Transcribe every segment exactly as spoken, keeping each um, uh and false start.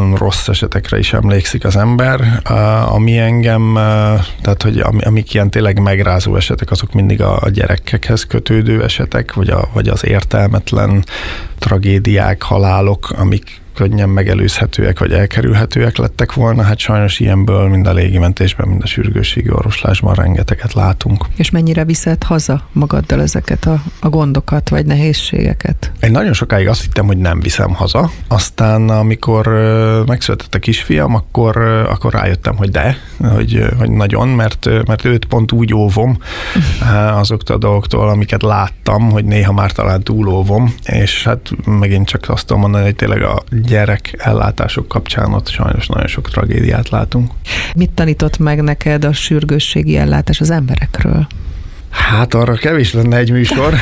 nagyon rossz esetekre is emlékszik az ember, ami engem, tehát hogy amik ilyen tényleg megrázó esetek, azok mindig a gyerekekhez kötődő esetek, vagy, a, vagy az értelmetlen tragédiák, halálok, amik könnyen megelőzhetőek, vagy elkerülhetőek lettek volna. Hát sajnos ilyenből mind a légimentésben, mind a sürgősségi orvoslásban rengeteget látunk. És mennyire viszed haza magaddal ezeket a, a gondokat, vagy nehézségeket? Én nagyon sokáig azt hittem, hogy nem viszem haza. Aztán, amikor megszületett a kisfiam, akkor, akkor rájöttem, hogy de, hogy, hogy nagyon, mert, mert őt pont úgy óvom azoktól a dolgoktól, amiket láttam, hogy néha már talán túlóvom, és hát megint csak azt tudom mondani, hogy tényleg a gyerek ellátások kapcsán ott sajnos nagyon sok tragédiát látunk. Mit tanított meg neked a sürgősségi ellátás az emberekről? Hát arra kevés lenne egy műsor.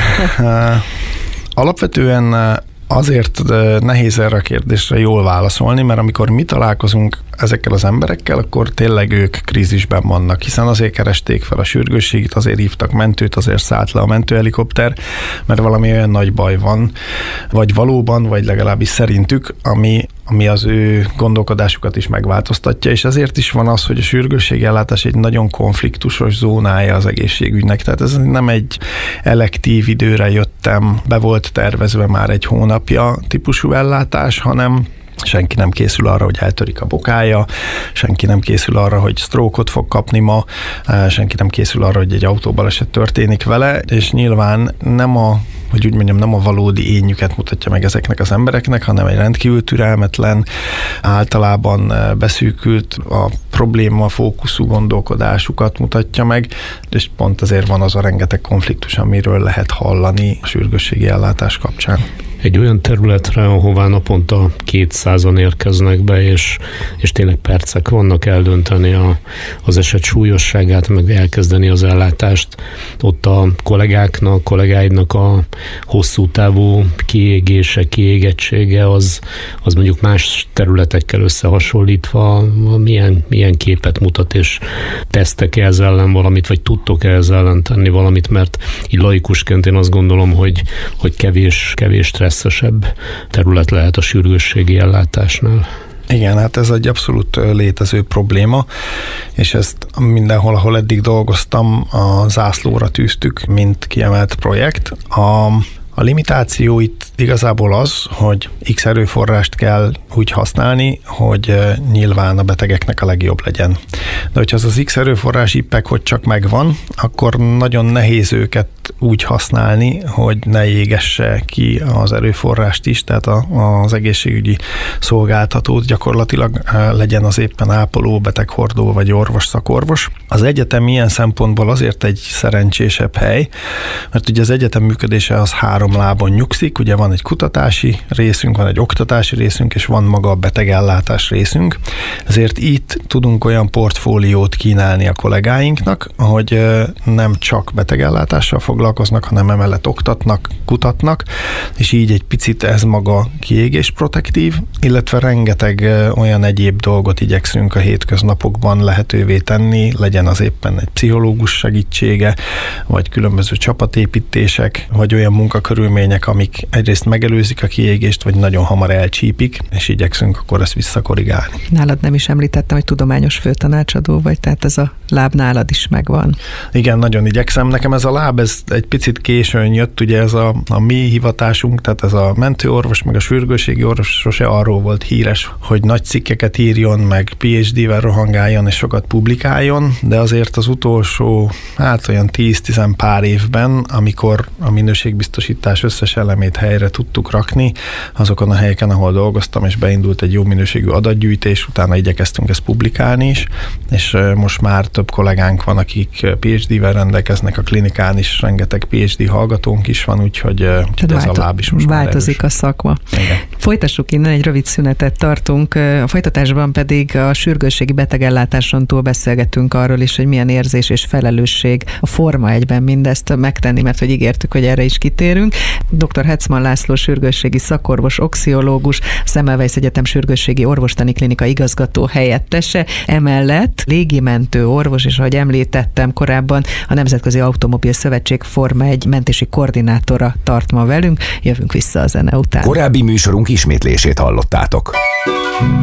Alapvetően azért nehéz erre a kérdésre jól válaszolni, mert amikor mi találkozunk ezekkel az emberekkel, akkor tényleg ők krízisben vannak, hiszen azért keresték fel a sürgősségit, azért hívtak mentőt, azért szállt le a mentőhelikopter, mert valami olyan nagy baj van, vagy valóban, vagy legalábbis szerintük, ami, ami az ő gondolkodásukat is megváltoztatja, és ezért is van az, hogy a sürgősségi ellátás egy nagyon konfliktusos zónája az egészségügynek, tehát ez nem egy elektív időre jöttem, be volt tervezve már egy hónapja típusú ellátás, hanem senki nem készül arra, hogy eltörik a bokája, senki nem készül arra, hogy stroke-ot fog kapni ma, senki nem készül arra, hogy egy autóbaleset történik vele, és nyilván nem a hogy úgy mondjam, nem a valódi énjüket mutatja meg ezeknek az embereknek, hanem egy rendkívül türelmetlen, általában beszűkült, a probléma fókuszú gondolkodásukat mutatja meg, és pont ezért van az a rengeteg konfliktus, amiről lehet hallani a sürgősségi ellátás kapcsán. Egy olyan területre, ahová naponta kétszázan érkeznek be, és, és tényleg percek vannak eldönteni a, az eset súlyosságát, meg elkezdeni az ellátást. Ott a kollégáknak, kollégáidnak a hosszú távú kiégése, kiégettsége, az, az mondjuk más területekkel összehasonlítva milyen, milyen képet mutat, és tesztek-e ez ellen valamit, vagy tudtok-e ez ellen tenni valamit, mert így laikusként én azt gondolom, hogy, hogy kevés, kevés stresszesebb terület lehet a sürgősségi ellátásnál. Igen, hát ez egy abszolút létező probléma, és ezt mindenhol, ahol eddig dolgoztam, a zászlóra tűztük, mint kiemelt projekt. A A limitáció itt igazából az, hogy X erőforrást kell úgy használni, hogy nyilván a betegeknek a legjobb legyen. De hogyha az az X erőforrás éppek, hogy csak megvan, akkor nagyon nehéz őket úgy használni, hogy ne égesse ki az erőforrást is, tehát a, az egészségügyi szolgáltatót gyakorlatilag legyen az éppen ápoló, beteghordó vagy orvos, szakorvos. Az egyetem ilyen szempontból azért egy szerencsésebb hely, mert ugye az egyetem működése az három lábon nyugszik, ugye van egy kutatási részünk, van egy oktatási részünk, és van maga a betegellátás részünk. Ezért itt tudunk olyan portfóliót kínálni a kollégáinknak, hogy nem csak betegellátással foglalkoznak, hanem emellett oktatnak, kutatnak, és így egy picit ez maga kiégés protektív, illetve rengeteg olyan egyéb dolgot igyekszünk a hétköznapokban lehetővé tenni, legyen az éppen egy pszichológus segítsége, vagy különböző csapatépítések, vagy olyan munkakörülmények, amik egyrészt megelőzik a kiégést, vagy nagyon hamar elcsípik, és igyekszünk akkor ezt visszakorrigálni. Nálad nem is említettem, hogy tudományos főtanácsadó vagy, tehát ez a láb nálad is megvan. Igen, nagyon igyekszem. Nekem ez a láb, ez egy picit későn jött, ugye ez a, a mi hivatásunk, tehát ez a mentőorvos, meg a sürgősségi orvos sose arról volt híres, hogy nagy cikkeket írjon, meg PhD-vel rohangáljon, és sokat publikáljon, de azért az utolsó, hát olyan tíz-tíz pár évben, amikor a minőségbiztosítás összes elemét helyre tudtuk rakni, azokon a helyeken, ahol dolgoztam, és beindult egy jó minőségű adatgyűjtés, utána igyekeztünk ezt publikálni is, és most már több kollégánk van, akik PhD-vel rendelkeznek, a klinikán is rengeteg PhD hallgatónk is van, úgyhogy, úgyhogy ez a láb is most változik a szakma. Igen. Folytassuk innen, egy rövid szünetet tartunk, a folytatásban pedig a sürgősségi betegellátáson túl beszélgetünk arról is, hogy milyen érzés és felelősség a Forma egyben mindezt megtenni, mert hogy ígértük, hogy erre is kitérünk. doktor Hetzmann László sürgősségi szakorvos, oxiológus, Semmelweis Egyetem sürgősségi orvostani klinika igazgató helyettese, emellett légimentő orvos, és ahogy említettem korábban, a Nemzetközi Automobil Szövetség Forma egy mentési koordinátora tart ma velünk. Jövünk vissza a zene után. Korábbi műsorunk ismétlését hallottátok.